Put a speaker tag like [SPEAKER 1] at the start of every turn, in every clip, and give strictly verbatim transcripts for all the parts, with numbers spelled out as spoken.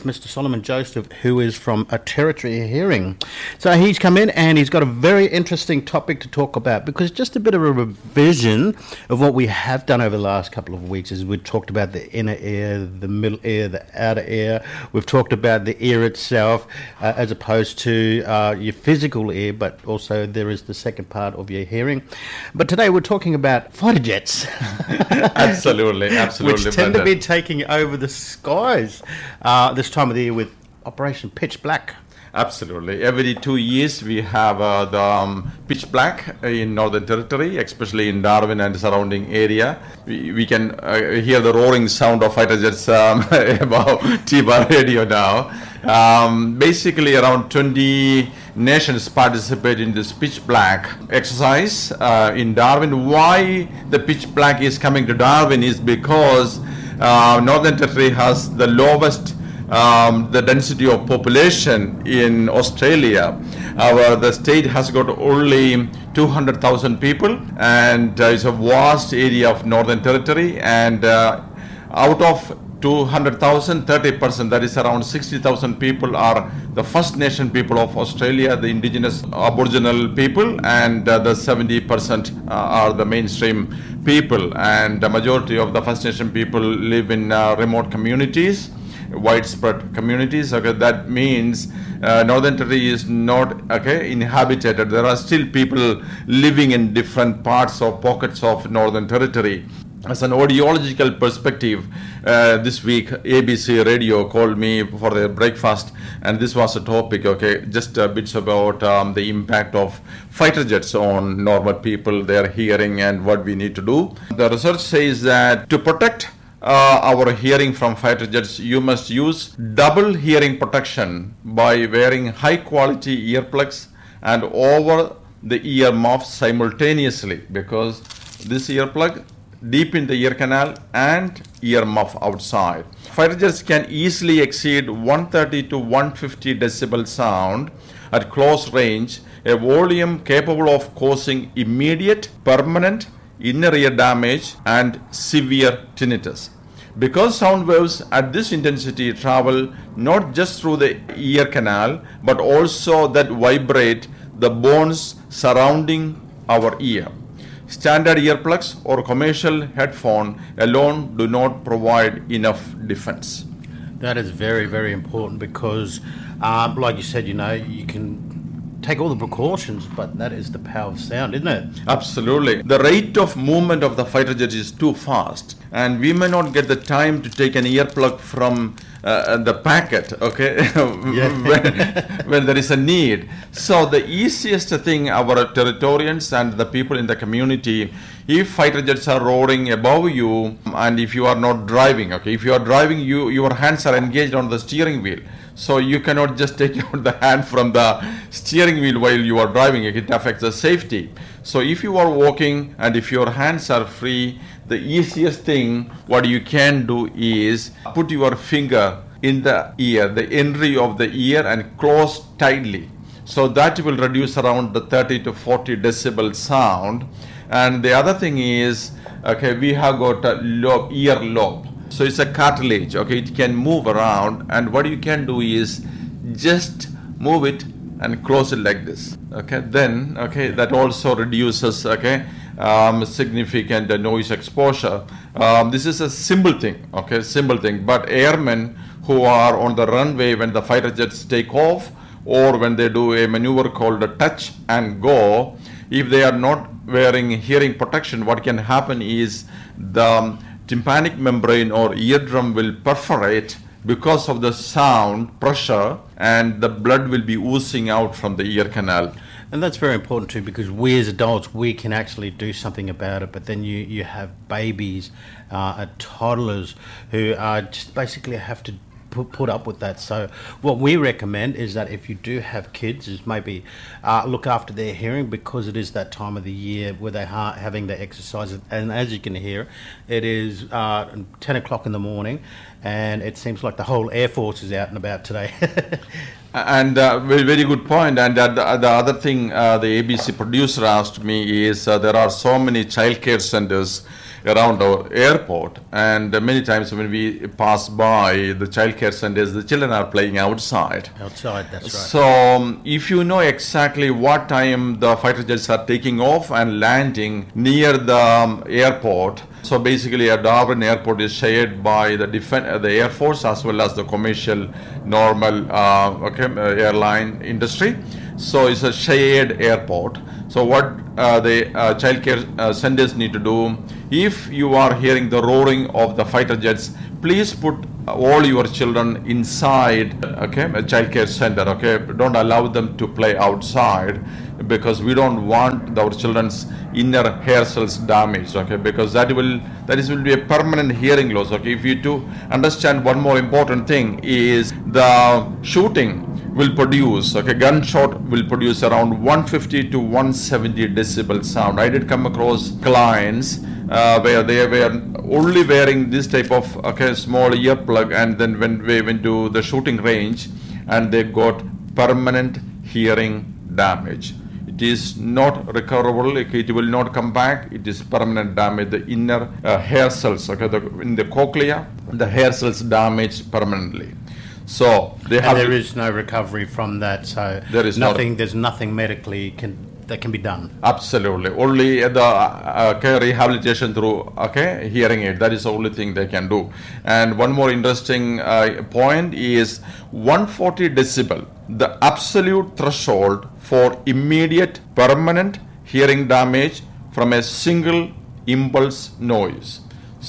[SPEAKER 1] Mister Solomon Joseph, who is from a Territory Hearing. So he's come in and he's got a very interesting topic to talk about, because just a bit of a revision of what we have done over the last couple of weeks is we've talked about the inner ear, the middle ear, the outer ear. We've talked about the ear itself uh, as opposed to uh, your physical ear, but also there is the second part of your hearing. But today we're talking about fighter jets.
[SPEAKER 2] Absolutely, absolutely.
[SPEAKER 1] Which tend to be taking over the skies uh, this time of the year with Operation Pitch Black.
[SPEAKER 2] Absolutely. Every two years we have uh, the um, pitch black in Northern Territory, especially in Darwin and surrounding area. We, we can uh, hear the roaring sound of fighter jets um, above T-bar radio now. Um, basically around twenty nations participate in this pitch black exercise uh, in Darwin. Why the pitch black is coming to Darwin is because uh, Northern Territory has the lowest Um, the density of population in Australia. Our the state has got only two hundred thousand people, and uh, it's a vast area of Northern Territory, and uh, out of two hundred thousand, thirty percent, that is around sixty thousand people are the First Nation people of Australia, the indigenous Aboriginal people, and uh, the seventy percent uh, are the mainstream people, and the majority of the First Nation people live in uh, remote communities, widespread communities. Okay, that means uh, Northern Territory is not okay inhabited. There are still people living in different parts or pockets of Northern Territory. As an audiological perspective, uh, this week A B C Radio called me for their breakfast, and this was a topic, okay, just uh, bits about um, the impact of fighter jets on normal people, their hearing, and what we need to do. The research says that to protect Uh, our hearing from fighter jets, you must use double hearing protection by wearing high quality earplugs and over the ear muffs simultaneously, because this earplug deep in the ear canal and ear muff outside. Fighter jets can easily exceed one thirty to one fifty decibel sound at close range, a volume capable of causing immediate, permanent inner ear damage and severe tinnitus. Because sound waves at this intensity travel not just through the ear canal, but also that vibrate the bones surrounding our ear. Standard earplugs or commercial headphone alone do not provide enough defense.
[SPEAKER 1] That is very, very important, because uh, like you said, you know, you can take all the precautions, but that is the power of sound, isn't it?
[SPEAKER 2] Absolutely. The rate of movement of the fighter jet is too fast, and we may not get the time to take an earplug from uh, the packet, okay, when, when there is a need. So the easiest thing, our Territorians and the people in the community, if fighter jets are roaring above you, and if you are not driving, okay, if you are driving, you your hands are engaged on the steering wheel. So you cannot just take out the hand from the steering wheel while you are driving. It affects the safety. So if you are walking and if your hands are free, the easiest thing what you can do is put your finger in the ear, the entry of the ear, and close tightly. So that will reduce around the thirty to forty decibel sound. And the other thing is, okay, we have got a lobe, ear lobe. So it's a cartilage, okay, it can move around, and what you can do is just move it and close it like this, okay, then, okay, that also reduces, okay, um, significant uh, noise exposure. Um, this is a simple thing, okay, simple thing, but airmen who are on the runway when the fighter jets take off, or when they do a maneuver called a touch and go, if they are not wearing hearing protection, what can happen is the tympanic membrane or eardrum will perforate because of the sound pressure, and the blood will be oozing out from the ear canal.
[SPEAKER 1] And that's very important too, because we as adults, we can actually do something about it, but then you, you have babies, uh, toddlers who are just basically have to put, put up with that. So what we recommend is that if you do have kids, is maybe uh, look after their hearing, because it is that time of the year where they are having their exercises. And as you can hear, it is uh, ten o'clock in the morning, and it seems like the whole Air Force is out and about today.
[SPEAKER 2] And uh, very, very good point. And uh, the, the other thing uh, the A B C producer asked me is uh, there are so many childcare centers around our airport, and uh, many times when we pass by the childcare centers, the children are playing outside.
[SPEAKER 1] Outside, that's right.
[SPEAKER 2] So um, if you know exactly what time the fighter jets are taking off and landing near the um, airport, so basically a Darwin airport is shared by the defense, uh, the Air Force as well as the commercial normal uh, okay, uh, airline industry. So it's a shared airport. So what uh, the uh, child care uh, centers need to do, if you are hearing the roaring of the fighter jets, please put all your children inside, okay, a child care center, okay. Don't allow them to play outside, because we don't want our children's inner hair cells damaged, okay, because that will that is will be a permanent hearing loss, okay. If you to understand one more important thing is the shooting will produce, okay, gunshot will produce around one fifty to one seventy decibel sound. I did come across clients uh, where they were only wearing this type of, okay, small earplug, and then when we went to the shooting range, and they got permanent hearing damage. It is not recoverable. It will not come back. It is permanent damage. The inner uh, hair cells, okay, the, in the cochlea, the hair cells damaged permanently. So they
[SPEAKER 1] and
[SPEAKER 2] have.
[SPEAKER 1] there is no recovery from that. So
[SPEAKER 2] there is
[SPEAKER 1] nothing.
[SPEAKER 2] Not,
[SPEAKER 1] there's nothing medically can that can be done.
[SPEAKER 2] Absolutely. Only the uh, okay, rehabilitation through, okay, hearing aid. That is the only thing they can do. And one more interesting uh, point is one forty decibel, the absolute threshold for immediate permanent hearing damage from a single impulse noise.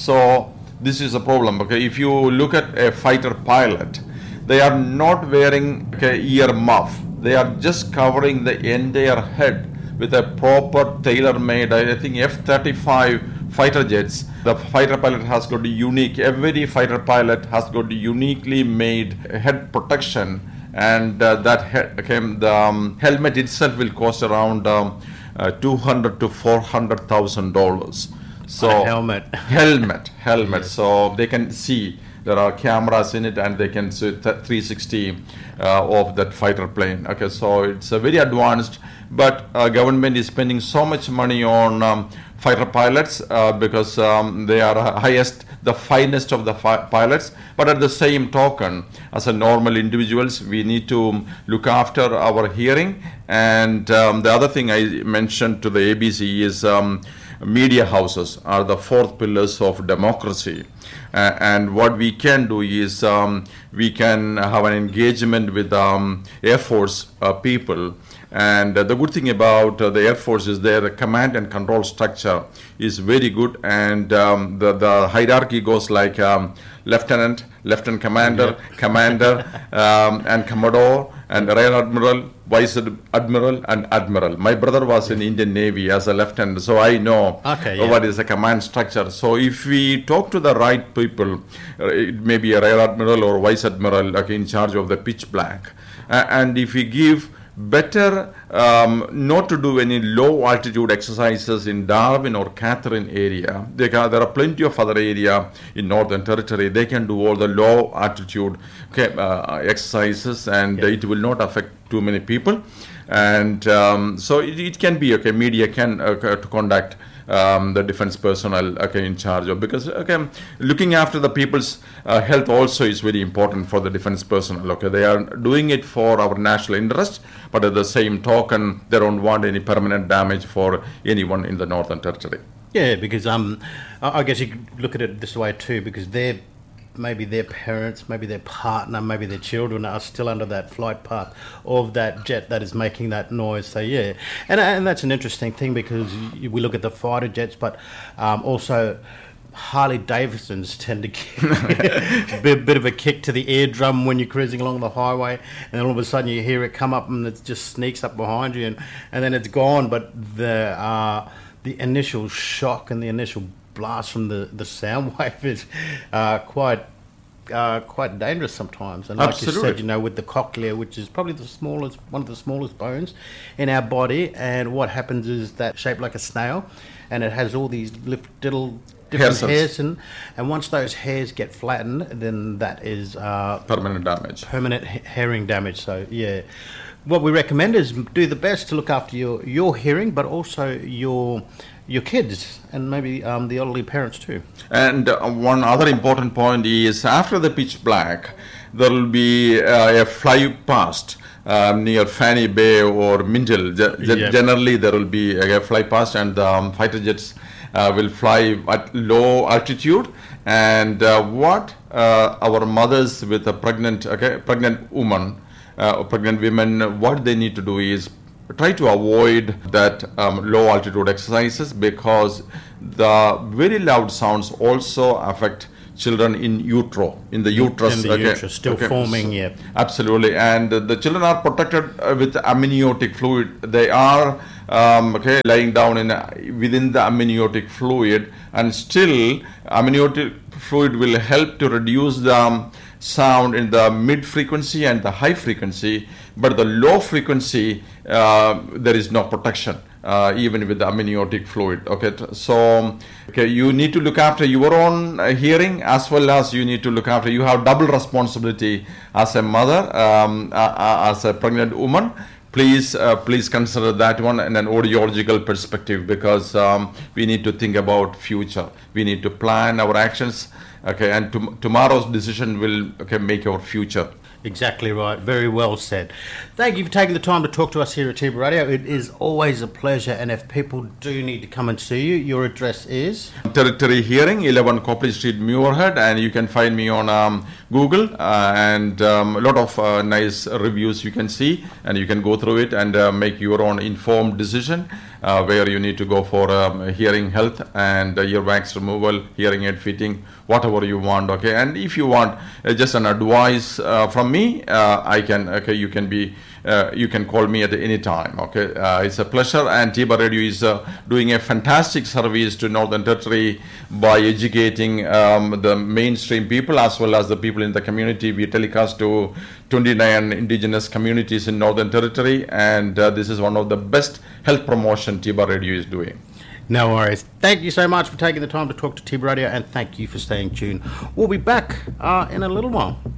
[SPEAKER 2] So this is a problem. Okay, if you look at a fighter pilot, they are not wearing, okay, ear muff. They are just covering the entire head with a proper tailor-made, I think F thirty-five fighter jets. The fighter pilot has got a unique, every fighter pilot has got a uniquely made head protection, and uh, that head, okay, the um, helmet itself will cost around um, uh, two hundred to four hundred thousand dollars. So
[SPEAKER 1] a helmet,
[SPEAKER 2] helmet, helmet.
[SPEAKER 1] Yes.
[SPEAKER 2] So they can see. There are cameras in it, and they can see three sixty uh, of that fighter plane. Okay, so it's a very advanced, but uh, government is spending so much money on um, fighter pilots uh, because um, they are highest, the finest of the fi- pilots. But at the same token, as a normal individuals, we need to look after our hearing. And um, the other thing I mentioned to the A B C is um, media houses are the fourth pillars of democracy. Uh, and what we can do is um, we can have an engagement with um, Air Force uh, people. And uh, the good thing about uh, the Air Force is their command and control structure is very good. And um, the, the hierarchy goes like um, lieutenant, lieutenant commander, yeah. commander, um, and commodore, and rear admiral, vice admiral, and admiral. My brother was in Indian Navy as a lieutenant, so I know
[SPEAKER 1] okay, yeah.
[SPEAKER 2] what is the command structure. So if we talk to the right people, uh, it may be a rear admiral or vice admiral, like, in charge of the pitch black, uh, and if we give better um, not to do any low altitude exercises in Darwin or Catherine area. They can, there are plenty of other area in Northern Territory. They can do all the low altitude, okay, uh, exercises, and yeah. it will not affect too many people. And um, so it, it can be, okay, media can uh, to conduct Um, the defense personnel, okay, in charge of, because, okay, looking after the people's uh, health also is very important for the defense personnel. Okay, they are doing it for our national interest, but at the same token, they don't want any permanent damage for anyone in the Northern Territory.
[SPEAKER 1] Yeah, because um, I I guess you could look at it this way too, because they're maybe their parents, maybe their partner, maybe their children are still under that flight path of that jet that is making that noise. So yeah, and and that's an interesting thing, because we look at the fighter jets, but um, also Harley Davidsons tend to give a bit, bit of a kick to the eardrum when you're cruising along the highway, and then all of a sudden you hear it come up and it just sneaks up behind you, and, and then it's gone. But the uh, the initial shock and the initial blast from the, the sound wave is uh, quite uh, quite dangerous sometimes. And like
[SPEAKER 2] Absolutely.
[SPEAKER 1] you said, you know, with the cochlea, which is probably the smallest, one of the smallest bones in our body, and what happens is that shaped like a snail, and it has all these little different
[SPEAKER 2] Hair
[SPEAKER 1] hairs, and, and once those hairs get flattened, then that is uh,
[SPEAKER 2] permanent damage.
[SPEAKER 1] Permanent he- hearing damage. So yeah, what we recommend is do the best to look after your, your hearing, but also your your kids and maybe um, the elderly parents too.
[SPEAKER 2] And uh, one other important point is after the pitch black, there will be uh, a fly past um, near Fanny Bay or Mingle. Ge- ge-
[SPEAKER 1] Yep.
[SPEAKER 2] Generally, there will be a fly past, and the um, fighter jets uh, will fly at low altitude. And uh, what uh, our mothers with a pregnant, okay, pregnant woman, uh, pregnant women, what they need to do is try to avoid that um, low altitude exercises, because the very loud sounds also affect children in utero, in the uterus.
[SPEAKER 1] In the
[SPEAKER 2] okay,
[SPEAKER 1] uterus, still
[SPEAKER 2] okay,
[SPEAKER 1] forming,
[SPEAKER 2] so-
[SPEAKER 1] yeah.
[SPEAKER 2] Absolutely, and uh, the children are protected uh, with amniotic fluid. They are um, okay lying down in uh, within the amniotic fluid, and still amniotic fluid will help to reduce the um, sound in the mid frequency and the high frequency, but the low frequency uh, there is no protection. Uh, even with the amniotic fluid. Okay, t- so okay, you need to look after your own uh, hearing, as well as you need to look after. You have double responsibility as a mother, um, uh, uh, as a pregnant woman. Please, uh, please consider that one in an audiological perspective, because um, we need to think about future. We need to plan our actions. Okay, and tom- tomorrow's decision will okay make our future.
[SPEAKER 1] Exactly right. Very well said. Thank you for taking the time to talk to us here at T B Radio. It is always a pleasure, and if people do need to come and see you, your address is?
[SPEAKER 2] Territory Hearing, eleven Copley Street, Muirhead, and you can find me on um, Google, uh, and um, a lot of uh, nice reviews you can see, and you can go through it and uh, make your own informed decision uh, where you need to go for um, hearing health and uh, earwax removal, hearing aid fitting, whatever you want. Okay, and if you want uh, just an advice uh, from me, uh, I can. Okay, you can be. Uh, you can call me at any time. Okay, uh, it's a pleasure, and T B A Radio is uh, doing a fantastic service to Northern Territory by educating um, the mainstream people as well as the people in the community. We telecast to twenty-nine indigenous communities in Northern Territory, and uh, this is one of the best health promotion T B A Radio is doing.
[SPEAKER 1] No worries. Thank you so much for taking the time to talk to T B A Radio, and thank you for staying tuned. We'll be back uh, in a little while.